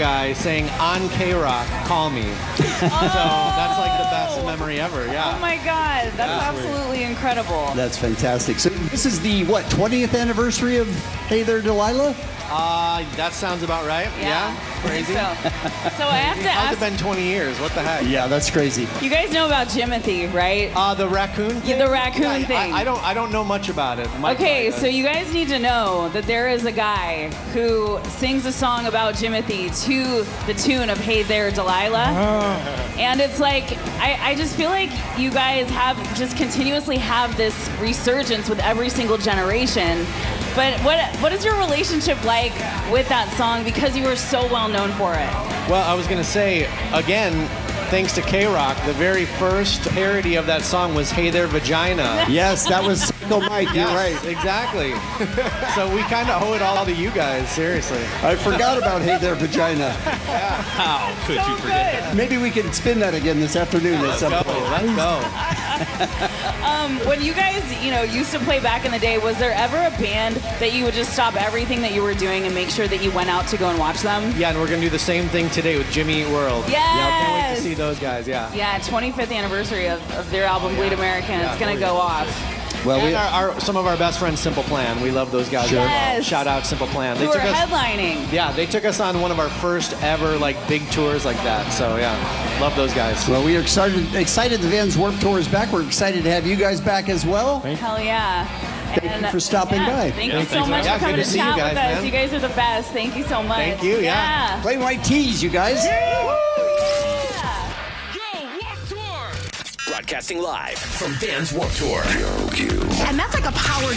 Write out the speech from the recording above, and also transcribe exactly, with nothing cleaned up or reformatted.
guy saying on K-Rock, call me. So that's like the best memory ever. Yeah. Oh my God, that's Yeah. absolutely incredible. That's fantastic. So this is the, what, twentieth anniversary of Hey There, Delilah? Uh, that sounds about right. Yeah. Crazy. So, so I have to How's ask. it been twenty years? What the heck? Yeah, that's crazy. You guys know about Jimothy, right? Uh, the raccoon thing? Yeah, the raccoon Yeah, I- thing. I, I don't. I don't know much about it. Mike Okay, might, uh, so you guys need to know that there is a guy who sings a song about Jimothy to the tune of Hey There, Delilah. And it's like, I, I just feel like you guys have just continuously have this resurgence with every single generation. But what what is your relationship like with that song because you were so well known for it? Well, I was gonna say again, thanks to K-Rock, the very first parody of that song was "Hey There, Vagina." Yes, that was Psycho Mike. You're Yes, right. exactly. So we kind of owe it all to you guys, seriously. I forgot about Hey There, Vagina. How could So you forget? good. Maybe we can spin that again this afternoon at Let's some go. point. Let's go. Um, when you guys, you know, used to play back in the day, was there ever a band that you would just stop everything that you were doing and make sure that you went out to go and watch them? Yeah, and we're gonna do the same thing today with Jimmy Eat World. Yes. Yeah, I can't wait to see those guys. Yeah. Yeah, twenty-fifth anniversary of, of their album Bleed American. Yeah, it's gonna totally. go off. Well, And we, our, our, some of our best friends, Simple Plan. We love those guys. Sure. Yes. Shout out Simple Plan. Who are took us. headlining. Yeah, they took us on one of our first ever like big tours like that. So yeah, love those guys. well, we are excited, excited the Vans Warped Tour is back. We're excited to have you guys back as well. Hell yeah. Thank you for stopping yeah, by. Thank Yeah, you so thanks, much man. for coming Yeah, good to to see you chat guys, with us. man. You guys are the best. Thank you so much. Thank you, yeah. Plain White Tees, you guys. Yeah. Broadcasting live from Vans Warped Tour. And that's like a power